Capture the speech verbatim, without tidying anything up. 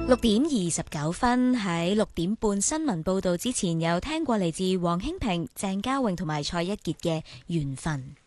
六點二十九分，喺六點半新聞報道之前，有聽過嚟自黃興平、鄭嘉穎同埋蔡一傑嘅緣分。